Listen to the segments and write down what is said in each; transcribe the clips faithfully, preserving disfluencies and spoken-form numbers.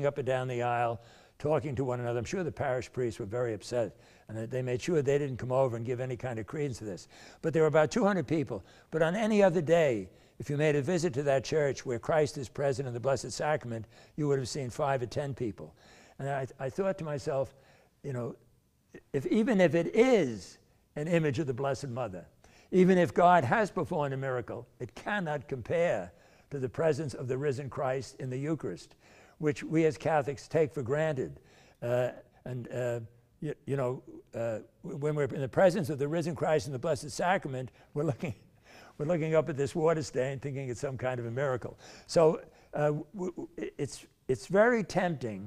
walking up and down the aisle, talking to one another. I'm sure the parish priests were very upset, and they made sure they didn't come over and give any kind of credence to this. But there were about two hundred people. But on any other day, if you made a visit to that church where Christ is present in the Blessed Sacrament, you would have seen five or ten people. And I, I thought to myself, you know, if, even if it is an image of the Blessed Mother, even if God has performed a miracle, it cannot compare to the presence of the risen Christ in the Eucharist, which we as Catholics take for granted. Uh, and, uh, you, you know, uh, when we're in the presence of the risen Christ in the Blessed Sacrament, we're looking, we're looking up at this water stain thinking it's some kind of a miracle. So uh, w w it's, it's very tempting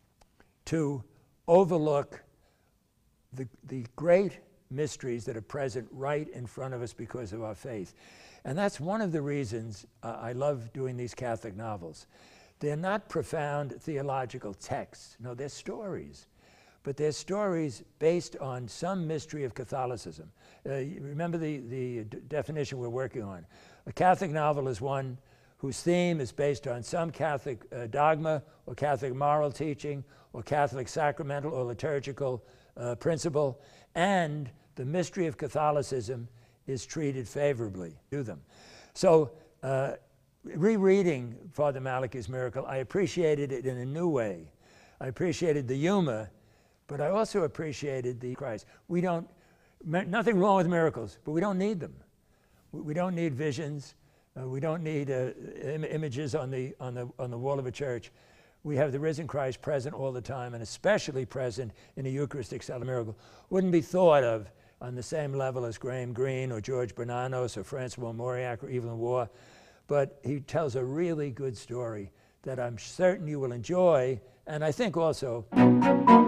to overlook the, the great mysteries that are present right in front of us because of our faith. And that's one of the reasons uh, I love doing these Catholic novels. They're not profound theological texts. No, they're stories. But they're stories based on some mystery of Catholicism. Uh, you remember the, the d definition we're working on. A Catholic novel is one whose theme is based on some Catholic uh, dogma or Catholic moral teaching or Catholic sacramental or liturgical uh, principle, and the mystery of Catholicism is treated favorably to them. So uh, rereading Father Malachi's Miracle, I appreciated it in a new way. I appreciated the humor, but I also appreciated the Christ. We don't, nothing wrong with miracles, but we don't need them. We don't need visions. Uh, we don't need uh, im images on the, on, the, on the wall of a church. We have the risen Christ present all the time, and especially present in a Eucharistic celebration miracle. Wouldn't be thought of on the same level as Graham Greene or George Bernanos or Francois Mauriac or Evelyn Waugh, but he tells a really good story that I'm certain you will enjoy, and I think also